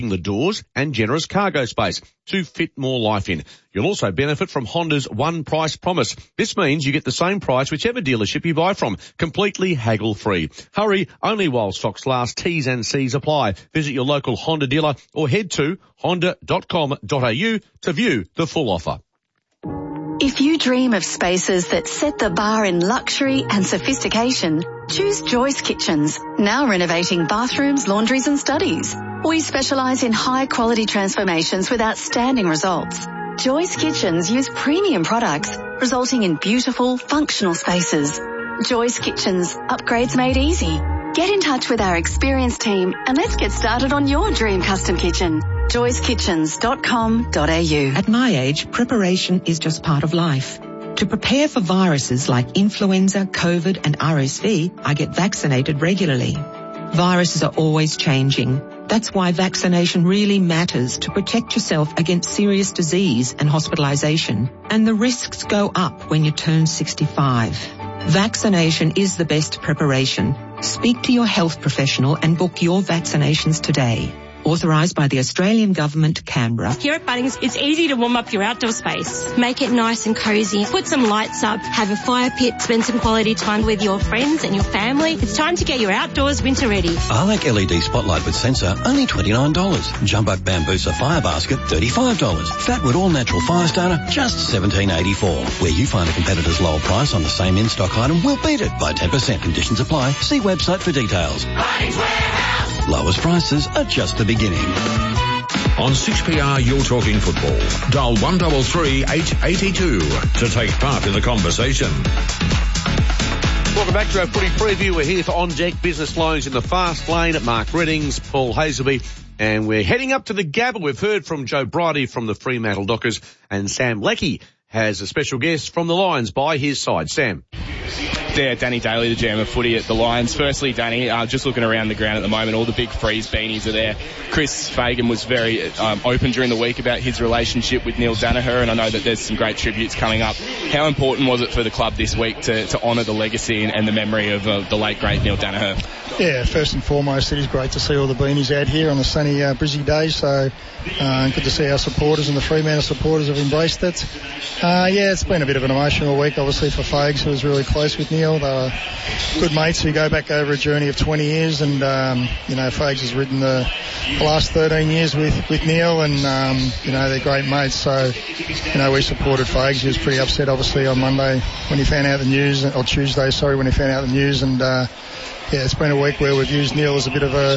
the doors and generous cargo space to fit more life in. You'll also benefit from Honda's one price promise. This means you get the same price whichever dealership you buy from, completely haggle-free. Hurry, only while stocks last. T's and C's apply. Visit your local Honda dealer or head to honda.com.au to view the full offer. If you dream of spaces that set the bar in luxury and sophistication, choose Joyce Kitchens, now renovating bathrooms, laundries and studies. We specialise in high-quality transformations with outstanding results. Joyce Kitchens use premium products, resulting in beautiful, functional spaces. Joyce Kitchens, upgrades made easy. Get in touch with our experienced team and let's get started on your dream custom kitchen. joycekitchens.com.au. At my age, preparation is just part of life. To prepare for viruses like influenza, COVID and RSV, I get vaccinated regularly. Viruses are always changing. That's why vaccination really matters to protect yourself against serious disease and hospitalisation. And the risks go up when you turn 65. Vaccination is the best preparation. Speak to your health professional and book your vaccinations today. Authorised by the Australian Government, Canberra. Here at Bunnings, it's easy to warm up your outdoor space. Make it nice and cosy. Put some lights up, have a fire pit, spend some quality time with your friends and your family. It's time to get your outdoors winter ready. Arlac LED spotlight with sensor, only $29. Jumbo Bambusa fire basket, $35. Fatwood all natural fire starter, just $17.84. Where you find a competitor's lower price on the same in-stock item, we'll beat it by 10%. Conditions apply. See website for details. Bunnings Warehouse. Lowest prices are just the beginning. On 6PR, you're talking football. Dial 133 882 to take part in the conversation. Welcome back to our footy preview. We're here for On Deck Business Loans in the Fast Lane at Mark Reddings, Paul Hazelby, and we're heading up to the Gabba. We've heard from Joe Bridie from the Fremantle Dockers, and Sam Leckie has a special guest from the Lions by his side. Sam. Yeah, Danny Daly, the GM of footy at the Lions. Firstly, Danny, just looking around the ground at the moment, all the big freeze beanies are there. Chris Fagan was very open during the week about his relationship with Neil Danaher, and I know that there's some great tributes coming up. How important was it for the club this week to honour the legacy and the memory of the late, great Neil Danaher? Yeah, first and foremost, it is great to see all the beanies out here on a sunny Brizzy day, so good to see our supporters and the Fremantle supporters have embraced it. Yeah, it's been a bit of an emotional week, obviously, for Fags, who was really close with Neil. They were good mates who go back over a journey of 20 years, and, Fags has ridden the last 13 years with Neil, and, they're great mates, so, we supported Fags. He was pretty upset, obviously, on Monday when he found out the news, or Tuesday, when he found out the news, and, it's been a week where we've used Neil as a bit of a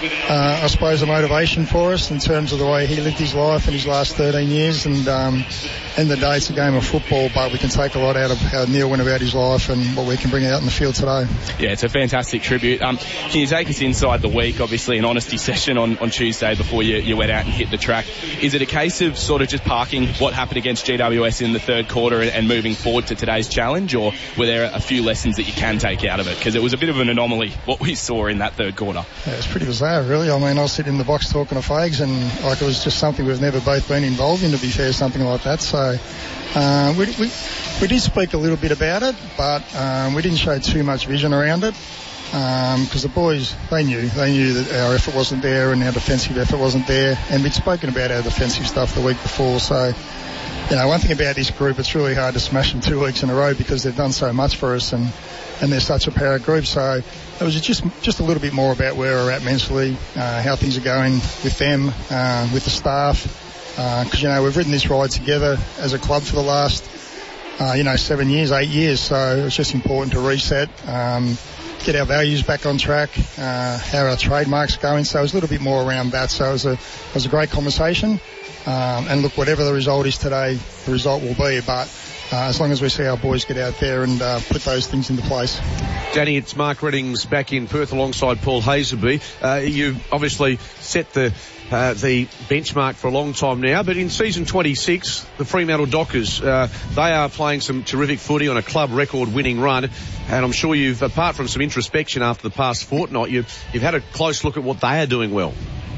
motivation for us in terms of the way he lived his life in his last 13 years. And end of the day, it's a game of football, but we can take a lot out of how Neil went about his life and what we can bring out in the field today. Yeah, it's a fantastic tribute. Can you take us inside the week? Obviously, an honesty session on Tuesday before you went out and hit the track. Is it a case of sort of just parking what happened against GWS in the third quarter and moving forward to today's challenge, or were there a few lessons that you can take out of it? Because it was a bit of an anomaly what we saw in that third quarter. Yeah, it's pretty bizarre, really. I mean, I was sitting in the box talking to Fags, and it was just something we've never both been involved in, to be fair, something like that. So we did speak a little bit about it, but we didn't show too much vision around it, because the boys, they knew that our effort wasn't there and our defensive effort wasn't there, and we'd spoken about our defensive stuff the week before. So one thing about this group, it's really hard to smash them 2 weeks in a row because they've done so much for us, and they're such a power group. So it was just a little bit more about where we're at mentally, how things are going with them, with the staff, because we've ridden this ride together as a club for the last 7 years, 8 years. So it was just important to reset, get our values back on track, how our trademarks are going. So it was a little bit more around that. So it was a great conversation. And look, whatever the result is today, the result will be. But as long as we see our boys get out there and put those things into place. Danny, it's Mark Reddings back in Perth alongside Paul Hazelby. You obviously set the benchmark for a long time now, but in season 26, the Fremantle Dockers, they are playing some terrific footy on a club record winning run, and I'm sure you've, apart from some introspection after the past fortnight, you've had a close look at what they are doing well.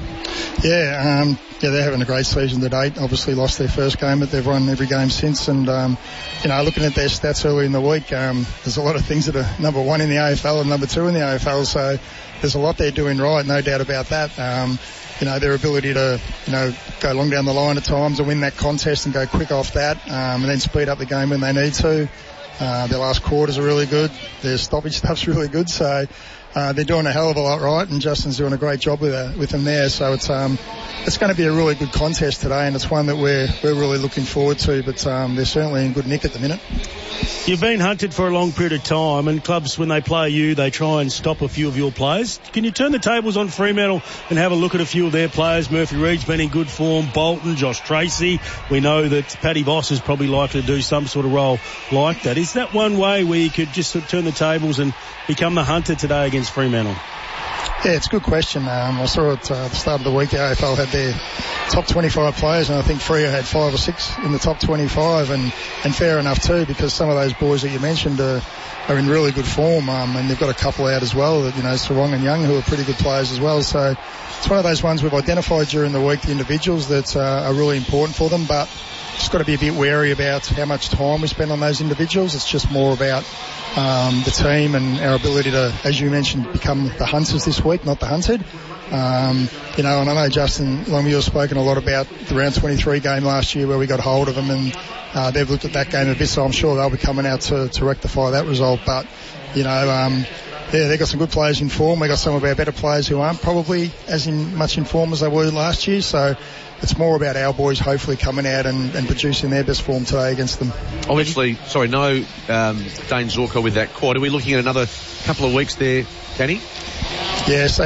Yeah, they're having a great season to date. Obviously lost their first game, but they've won every game since. And, looking at their stats early in the week, there's a lot of things that are number one in the AFL and number two in the AFL. So there's a lot they're doing right, no doubt about that. their ability to, go long down the line at times and win that contest and go quick off that, and then speed up the game when they need to. Their last quarters are really good. Their stoppage stuff's really good. So they're doing a hell of a lot right, and Justin's doing a great job with them there. So it's going to be a really good contest today, and it's one that we're really looking forward to. But they're certainly in good nick at the minute. You've been hunted for a long period of time, and clubs, when they play you, they try and stop a few of your players. Can you turn the tables on Fremantle and have a look at a few of their players? Murphy Reed's been in good form. Bolton, Josh Tracy. We know that Paddy Voss is probably likely to do some sort of role like that. Is that one way where you could just turn the tables and become the hunter today against Fremantle? Yeah, it's a good question. I saw at the start of the week the AFL had their top 25 players, and I think Freo had 5 or 6 in the top 25, and fair enough too, because some of those boys that you mentioned are in really good form, and they've got a couple out as well, Sarong and Young, who are pretty good players as well. So it's one of those ones we've identified during the week, the individuals that are really important for them, but just got to be a bit wary about how much time we spend on those individuals. It's just more about the team and our ability to, as you mentioned, become the hunters this week, not the hunted. And I know Justin Longmuir has spoken a lot about the round 23 game last year where we got hold of them, and they've looked at that game a bit, so I'm sure they'll be coming out to rectify that result. But, they've got some good players in form. We've got some of our better players who aren't probably as much in form as they were last year, so it's more about our boys hopefully coming out and producing their best form today against them. Obviously, no Dane Zorko with that quad. Are we looking at another couple of weeks there, Danny? Yeah, so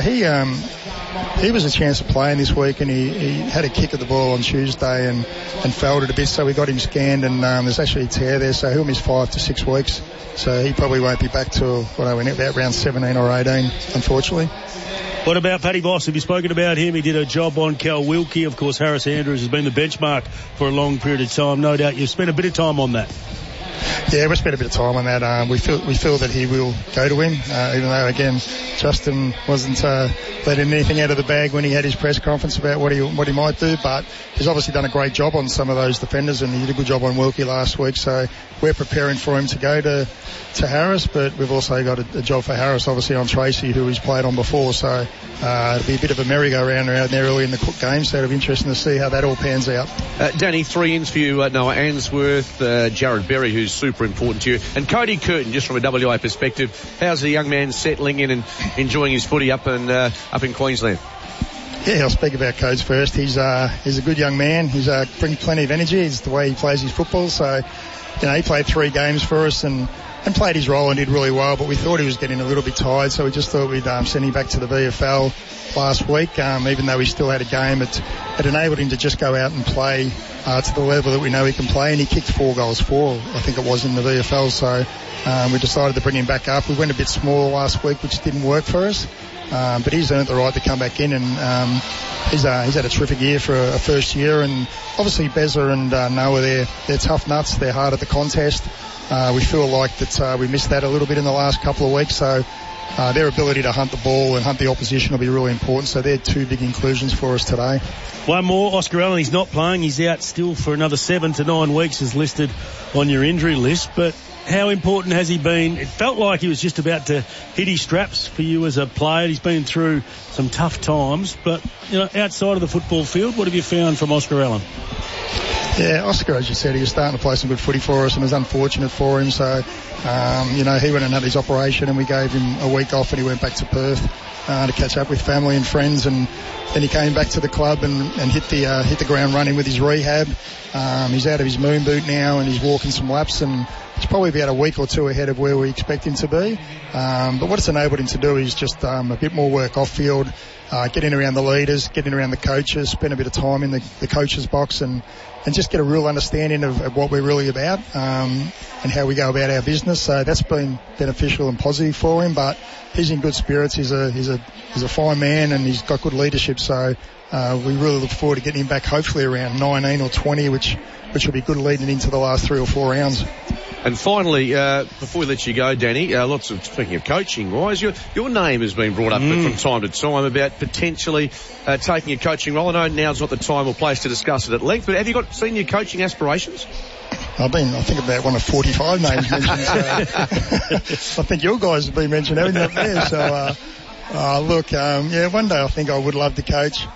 he was a chance of playing this week, and he had a kick at the ball on Tuesday and fouled it a bit, so we got him scanned, and there's actually a tear there, so he'll miss 5 to 6 weeks. So he probably won't be back till, about round 17 or 18, unfortunately. What about Paddy Voss? Have you spoken about him? He did a job on Cal Wilkie. Of course, Harris Andrews has been the benchmark for a long period of time. No doubt you've spent a bit of time on that. Yeah, we spent a bit of time on that. We feel that he will go to him, even though, again, Justin wasn't letting anything out of the bag when he had his press conference about what he might do, but he's obviously done a great job on some of those defenders, and he did a good job on Wilkie last week, so we're preparing for him to go to Harris, but we've also got a job for Harris, obviously, on Tracy, who he's played on before, so it'll be a bit of a merry-go-round around there early in the Cook game, so it'll be interesting to see how that all pans out. Danny, 3 ins for you, Noah Answorth, Jared Berry, who's super important to you, and Cody Curtin, just from a WA perspective. How's the young man settling in and enjoying his footy up in Queensland? Yeah, I'll speak about Codes first. He's a good young man. He's brings plenty of energy. It's the way he plays his football. So, he played 3 games for us and played his role and did really well, but we thought he was getting a little bit tired, so we just thought we'd send him back to the VFL last week, even though he still had a game. It enabled him to just go out and play to the level that we know he can play, and he kicked 4 goals for, I think it was, in the VFL, so we decided to bring him back up. We went a bit smaller last week, which didn't work for us, but he's earned the right to come back in, and he's had a terrific year for a first year, and obviously Beza and Noah, they're tough nuts, they're hard at the contest. We feel like that we missed that a little bit in the last couple of weeks, so their ability to hunt the ball and hunt the opposition will be really important, so they're 2 big inclusions for us today. One more, Oscar Allen, he's not playing, he's out still for another 7 to 9 weeks as listed on your injury list, but how important has he been? It felt like he was just about to hit his straps for you as a player. He's been through some tough times, but outside of the football field, what have you found from Oscar Allen? Yeah, Oscar, as you said, he was starting to play some good footy for us, and it was unfortunate for him. So, he went and had his operation, and we gave him a week off, and he went back to Perth to catch up with family and friends, and then he came back to the club and hit the ground running with his rehab. He's out of his moon boot now, and he's walking some laps, and he's probably about a week or 2 ahead of where we expect him to be. But what it's enabled him to do is just a bit more work off field, getting around the leaders, getting around the coaches, spend a bit of time in the coach's box, and just get a real understanding of what we're really about, and how we go about our business. So that's been beneficial and positive for him, but he's in good spirits. He's a fine man, and he's got good leadership. So we really look forward to getting him back hopefully around 19 or 20, which will be good leading into the last 3 or 4 rounds. And finally, before we let you go, Danny, speaking of coaching wise, your name has been brought up from time to time about potentially taking a coaching role. I know now's not the time or place to discuss it at length, but have you got senior coaching aspirations? I think about one of 45 names mentioned. So I think your guys have been mentioned, haven't they? So One day I think I would love to coach.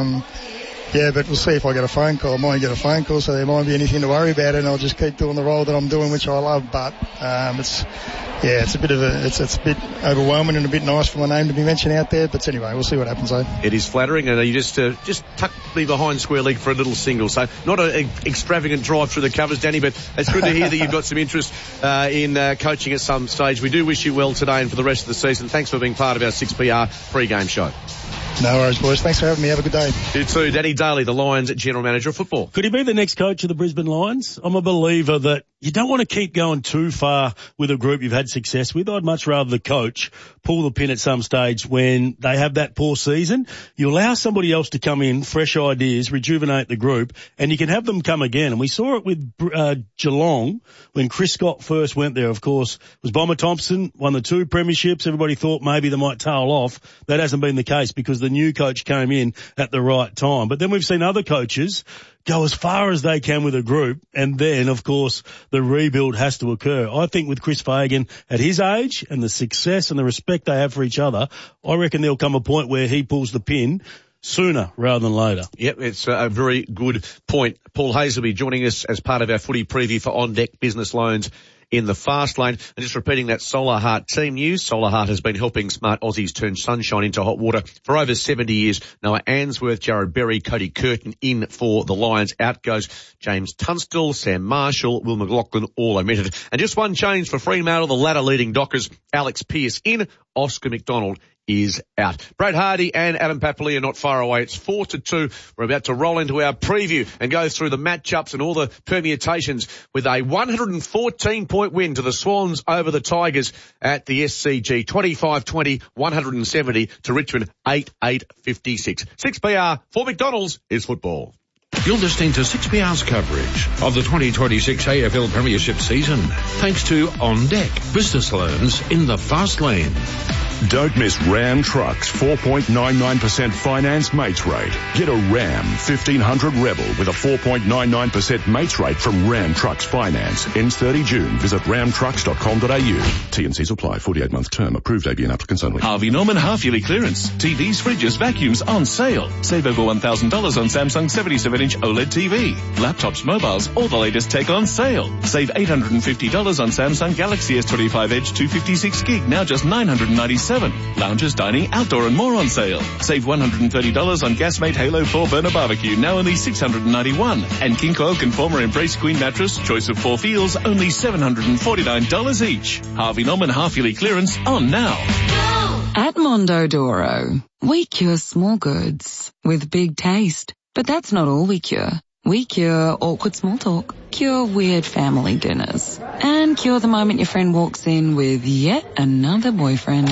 But we'll see if I get a phone call. I might get a phone call, so there might be anything to worry about, and I'll just keep doing the role that I'm doing, which I love. But it's a bit overwhelming and a bit nice for my name to be mentioned out there. But anyway, we'll see what happens, though. It is flattering, and you just tuck me behind square leg for a little single. So not an extravagant drive through the covers, Danny, but it's good to hear that you've got some interest in coaching at some stage. We do wish you well today and for the rest of the season. Thanks for being part of our 6PR pre-game show. No worries, boys. Thanks for having me. Have a good day. You too. Danny Daly, the Lions General Manager of Football. Could he be the next coach of the Brisbane Lions? I'm a believer that you don't want to keep going too far with a group you've had success with. I'd much rather the coach pull the pin at some stage when they have that poor season. You allow somebody else to come in, fresh ideas, rejuvenate the group, and you can have them come again. And we saw it with Geelong when Chris Scott first went there, of course. It was Bomber Thompson, won the 2 premierships. Everybody thought maybe they might tail off. That hasn't been the case because the new coach came in at the right time. But then we've seen other coaches go as far as they can with a group, and then, of course, the rebuild has to occur. I think with Chris Fagan at his age and the success and the respect they have for each other, I reckon there'll come a point where he pulls the pin sooner rather than later. Yep, it's a very good point. Paul Hasleby joining us as part of our footy preview for On Deck Business Loans in the fast lane. And just repeating that Solar Heart team news, Solar Heart has been helping smart Aussies turn sunshine into hot water for over 70 years. Noah Answorth, Jared Berry, Cody Curtin in for the Lions. Out goes James Tunstall, Sam Marshall, Will McLaughlin, all omitted. And just one change for Fremantle, the ladder leading Dockers. Alex Pearce in, Oscar McDonald is out. Brad Hardy and Adam Papali are not far away. It's 4-2. We're about to roll into our preview and go through the matchups and all the permutations with a 114-point win to the Swans over the Tigers at the SCG. 25-20, 170 to Richmond, 8-8-56. 6PR for McDonald's is football. You're listening to 6PR's coverage of the 2026 AFL Premiership season, thanks to On Deck Business Loans in the fast lane. Don't miss Ram Trucks 4.99% finance mates rate. Get a Ram 1500 Rebel with a 4.99% mates rate from Ram Trucks Finance. Ends 30 June. Visit ramtrucks.com.au. T&Cs apply. 48-month term. Approved ABN applicants only. Harvey Norman half-yearly clearance. TVs, fridges, vacuums on sale. Save over $1,000 on Samsung 77-inch OLED TV. Laptops, mobiles, all the latest tech on sale. Save $850 on Samsung Galaxy S25 Edge 256 gig, now just $997. Lounges, dining, outdoor and more on sale. Save $130 on Gasmate Halo 4 burner barbecue, now only $691. And King Coil Conformer Embrace Queen mattress, choice of 4 feels, only $749 each. Harvey Norman half-yearly clearance on now. At Mondo Doro, we cure small goods with big taste. But that's not all we cure. We cure awkward small talk, cure weird family dinners, and cure the moment your friend walks in with yet another boyfriend.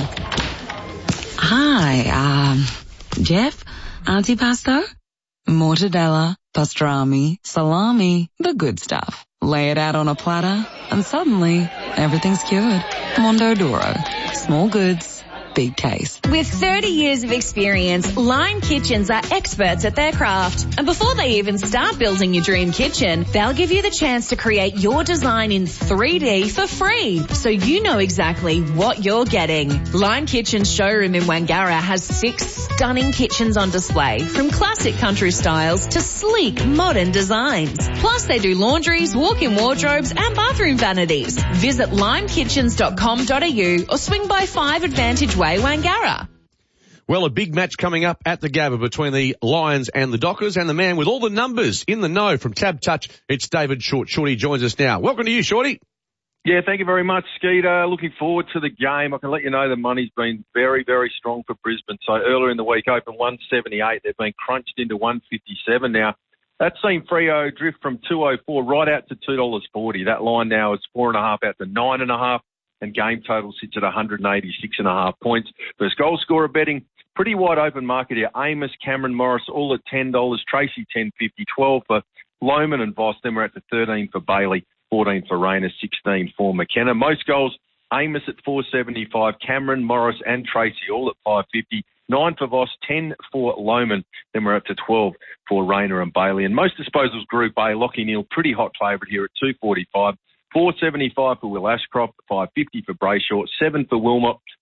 Hi, Jeff, antipasto, mortadella, pastrami, salami, the good stuff. Lay it out on a platter, and suddenly everything's cured. Mondo Doro, small goods, big taste. With 30 years of experience, Line Kitchens are experts at their craft. And before they even start building your dream kitchen, they'll give you the chance to create your design in 3D for free, so you know exactly what you're getting. Line Kitchens showroom in Wangara has 6 stunning kitchens on display, from classic country styles to sleek modern designs. Plus they do laundries, walk-in wardrobes and bathroom vanities. Visit limekitchens.com.au or swing by 5 Advantage Way, Wangara. Well, a big match coming up at the Gabba between the Lions and the Dockers, and the man with all the numbers in the know from Tab Touch, it's David Short. Shorty joins us now. Welcome to you, Shorty. Yeah, thank you very much, Skeeter. Looking forward to the game. I can let you know the money's been very, very strong for Brisbane. So earlier in the week, open 178. They've been crunched into 157 now. That's seen Freo drift from 204 right out to $2.40. That line now is 4.5 out to 9.5. And game total sits at 186.5 points. First goal scorer betting, pretty wide open market here. Amos, Cameron Morris, all at $10. Tracy, $10.50, 12 for Lohman and Voss. Then we're at the 13 for Bailey, 14 for Rayner, 16 for McKenna. Most goals, Amos at $4.75, Cameron, Morris and Tracy, all at $5.50. 9 for Voss, 10 for Lohman. Then we're up to 12 for Rayner and Bailey. And most disposals, Group A, Lockie Neal, pretty hot favourite here at $2.45. $4.75 for Will Ashcroft, $5.50 for Brayshaw, 7 for Wilmot,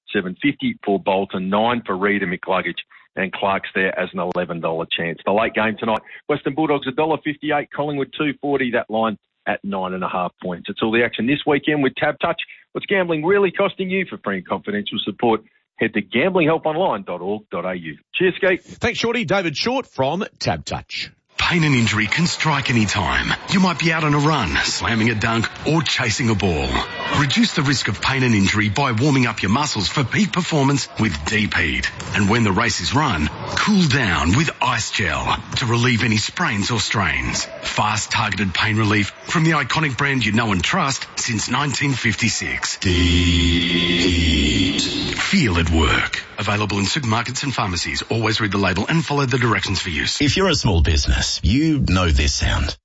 $7.50 for Bolton, $9 for Reader McLuggage, and Clark's there as an $11 chance. The late game tonight, Western Bulldogs $1.58, Collingwood $2.40, that line at 9.5 points. It's all the action this weekend with Tab Touch. What's gambling really costing you? For free and confidential support, head to gamblinghelponline.org.au. Cheers, Skeet. Thanks, Shorty. David Short from Tab Touch. Pain and injury can strike any time. You might be out on a run, slamming a dunk, or chasing a ball. Reduce the risk of pain and injury by warming up your muscles for peak performance with Deep Heat. And when the race is run, cool down with Ice Gel to relieve any sprains or strains. Fast, targeted pain relief from the iconic brand you know and trust since 1956. Deep Heat. Feel it work. Available in supermarkets and pharmacies. Always read the label and follow the directions for use. If you're a small business, you know this sound.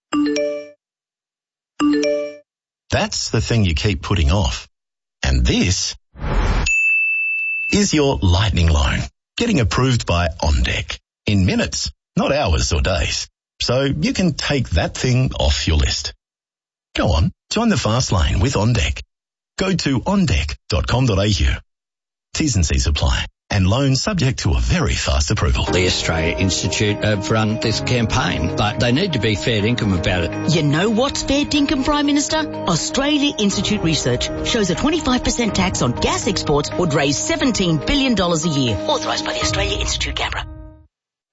That's the thing you keep putting off. And this is your lightning loan, getting approved by OnDeck in minutes, not hours or days. So you can take that thing off your list. Go on, join the fast lane with OnDeck. Go to ondeck.com.au. T's and C's apply. And loans subject to a very fast approval. The Australia Institute have run this campaign, but they need to be fair dinkum about it. You know what's fair dinkum, Prime Minister? Australia Institute research shows a 25% tax on gas exports would raise $17 billion a year. Authorised by the Australia Institute, Canberra.